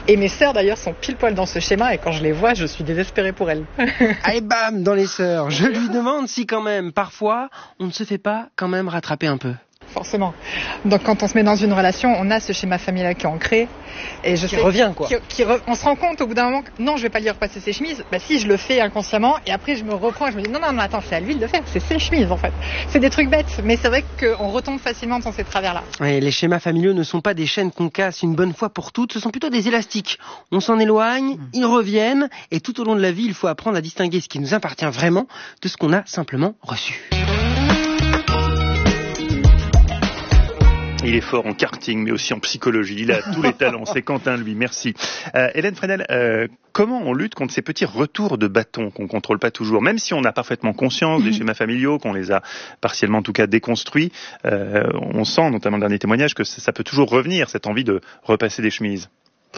Et mes sœurs d'ailleurs sont pile poil dans ce schéma et quand je les vois, je suis désespérée pour elles. Allez bam, dans les sœurs. Je lui demande si quand même, parfois, on ne se fait pas quand même rattraper un peu. Forcément. Donc quand on se met dans une relation, on a ce schéma familial qui est ancré. Et Qui revient, quoi. On se rend compte au bout d'un moment que non, je vais pas lui repasser ses chemises. Bah si, je le fais inconsciemment. Et après, je me reprends et je me dis non, attends, c'est à lui de le faire. C'est ses chemises, en fait. C'est des trucs bêtes. Mais c'est vrai qu'on retombe facilement dans ces travers-là. Ouais, les schémas familiaux ne sont pas des chaînes qu'on casse une bonne fois pour toutes. Ce sont plutôt des élastiques. On s'en éloigne, ils reviennent. Et tout au long de la vie, il faut apprendre à distinguer ce qui nous appartient vraiment de ce qu'on a simplement reçu. Il est fort en karting, mais aussi en psychologie. Il a tous les talents. C'est Quentin, lui. Merci. Hélène Fresnel, comment on lutte contre ces petits retours de bâton qu'on contrôle pas toujours, même si on a parfaitement conscience des schémas familiaux, qu'on les a partiellement, en tout cas, déconstruits. On sent, notamment le dernier témoignage, que ça peut toujours revenir, cette envie de repasser des chemises.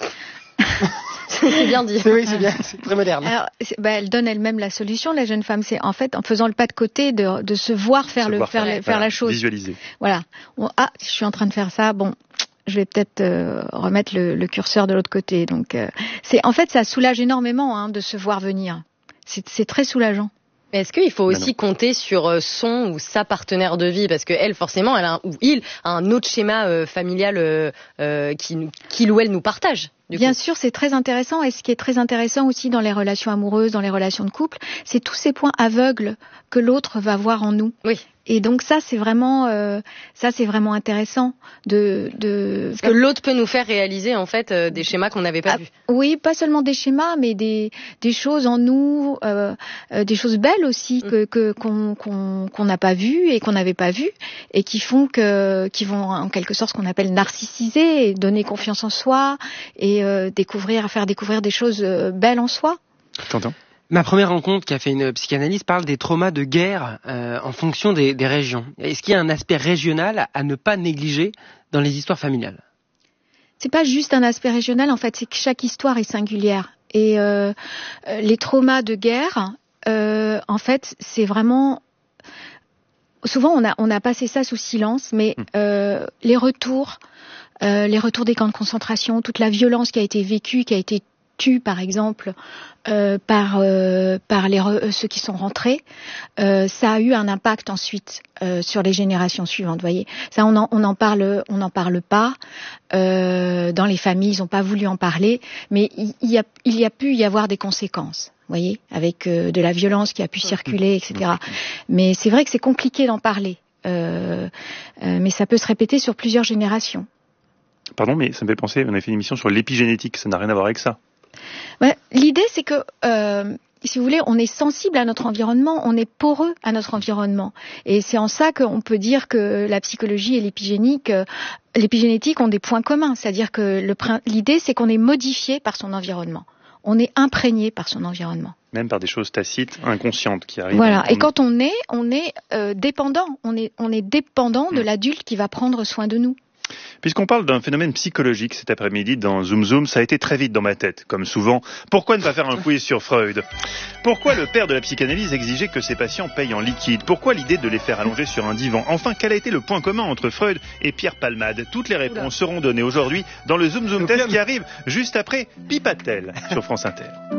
C'est bien dit. Oui, c'est bien, c'est très moderne. Alors, elle donne elle-même la solution, la jeune femme. C'est en fait en faisant le pas de côté de se voir faire la chose. Visualiser. Voilà. Je suis en train de faire ça. Bon, je vais peut-être remettre le curseur de l'autre côté. Donc, ça soulage énormément de se voir venir. C'est très soulageant. Mais est-ce qu'il faut aussi compter sur son ou sa partenaire de vie, parce que elle, forcément, il a un autre schéma familial qu'il ou elle nous partage. Bien sûr, c'est très intéressant. Et ce qui est très intéressant aussi dans les relations amoureuses, dans les relations de couple, c'est tous ces points aveugles que l'autre va voir en nous. Oui. Et donc ça, c'est vraiment intéressant de parce que l'autre peut nous faire réaliser en fait des schémas qu'on n'avait pas vus. Oui, pas seulement des schémas, mais des choses en nous, des choses belles aussi qu'on n'a pas vues et qu'on n'avait pas vues et qui vont en quelque sorte ce qu'on appelle narcissiser, et donner confiance en soi et faire découvrir des choses belles en soi. T'entends ? Ma première rencontre qui a fait une psychanalyse parle des traumas de guerre en fonction des régions. Est-ce qu'il y a un aspect régional à ne pas négliger dans les histoires familiales ? C'est pas juste un aspect régional, en fait, c'est que chaque histoire est singulière. Et les traumas de guerre, en fait, c'est vraiment... Souvent, on a passé ça sous silence, mais les retours des camps de concentration, toute la violence qui a été vécue, qui a été tue, par exemple, par ceux qui sont rentrés, ça a eu un impact ensuite sur les générations suivantes. Voyez, ça on en parle pas dans les familles, ils n'ont pas voulu en parler, mais il y a pu y avoir des conséquences. Voyez, avec de la violence qui a pu circuler, etc. Mais c'est vrai que c'est compliqué d'en parler, mais ça peut se répéter sur plusieurs générations. Pardon, mais ça me fait penser, on a fait une émission sur l'épigénétique, ça n'a rien à voir avec ça. Ouais, l'idée, c'est que, si vous voulez, on est sensible à notre environnement, on est poreux à notre environnement. Et c'est en ça qu'on peut dire que la psychologie et l'épigénétique ont des points communs. C'est-à-dire que l'idée, c'est qu'on est modifié par son environnement. On est imprégné par son environnement. Même par des choses tacites, inconscientes qui arrivent. Voilà. Et quand on est dépendant. On est dépendant de l'adulte qui va prendre soin de nous. Puisqu'on parle d'un phénomène psychologique cet après-midi dans Zoom Zoom, ça a été très vite dans ma tête. Comme souvent, pourquoi ne pas faire un quiz sur Freud ? Pourquoi le père de la psychanalyse exigeait que ses patients payent en liquide ? Pourquoi l'idée de les faire allonger sur un divan ? Enfin, quel a été le point commun entre Freud et Pierre Palmade ? Toutes les réponses seront données aujourd'hui dans le Zoom Zoom Test qui arrive juste après Pipatel sur France Inter.